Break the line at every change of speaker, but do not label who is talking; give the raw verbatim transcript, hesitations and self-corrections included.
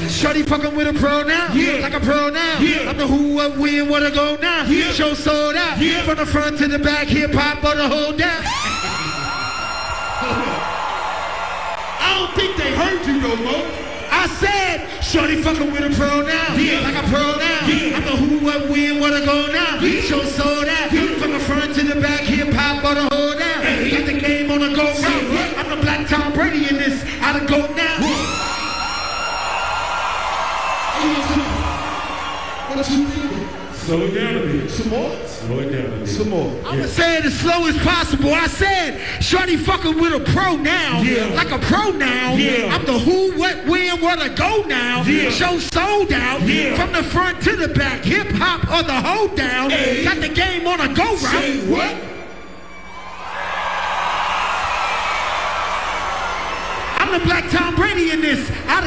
Shorty fucking with a pro now,
Yeah.
like a pro now.
Yeah.
I'm the who, what, when, what, I go now.
Yeah.
Show sold out,
Yeah.
from the front to the back, hip hop or the whole down.
I don't think they heard you no more.
I said, shorty fucking with a pro now,
Yeah.
like a pro now.
Yeah.
I'm the who, what, when, what, I go now.
Yeah.
Show sold out,
Yeah.
from the front to the back, hip hop or the whole down.
Hey.
Got the game on the go
Say
round.
what?
I'm the black Tom Brady in this, I done go now.
What you thinking? Slow it down a bit. Some more? Slow it down a bit. Some more.
I'm gonna say it as slow as possible. I said, shorty fucking with a pro now,
Yeah.
like a pro now.
Yeah.
I'm the who, what, when, what, I go now.
Yeah.
Show sold out,
Yeah.
from the front to the back, hip hop or the hold down.
Hey.
Got the game on a go
Say
round.
what?
I'm the black Tom Brady in this. I